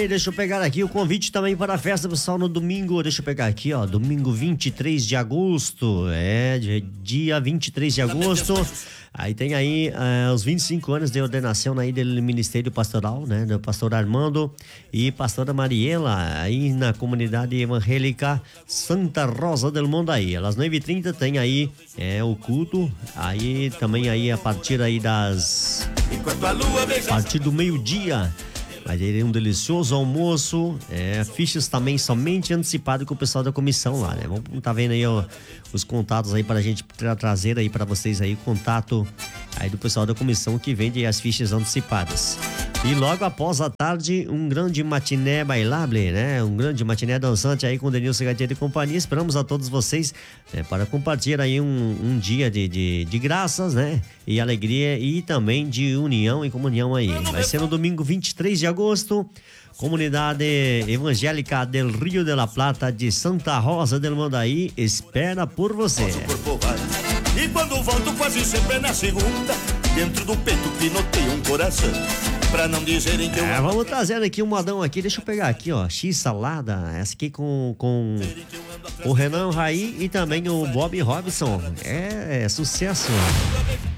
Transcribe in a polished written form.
aí, deixa eu pegar aqui o convite também para a festa, pessoal, no domingo, deixa eu pegar aqui, ó, domingo 23 de agosto, dia 23 de agosto, aí tem aí os 25 anos de ordenação aí do Ministério Pastoral, né, do pastor Armando e pastora Mariela, aí na comunidade evangélica Santa Rosa del Mondaí. Às 9h30 tem aí o culto, aí também aí a partir aí a partir do meio-dia vai ter um delicioso almoço, fichas também somente antecipado com o pessoal da comissão lá, né? Vamos tá vendo aí os contatos aí pra gente trazer aí pra vocês aí o contato aí do pessoal da comissão que vende as fichas antecipadas. E logo após a tarde, um grande matiné bailable, né? Um grande matiné dançante aí com Denilson Gadeira e companhia. Esperamos a todos vocês para compartilhar aí um dia de graças, né? E alegria e também de união e comunhão aí. Vai ser no domingo 23 de agosto, Comunidade Evangélica del Rio de la Plata de Santa Rosa del Mondaí espera por você. E quando volto quase sempre na segunda, dentro do peito pinoteia um coração. Pra não dizerem que eu... vamos trazendo aqui um modão aqui, deixa eu pegar aqui, ó, X-salada, essa aqui com o Renan Raí e também o Bob Robson, sucesso.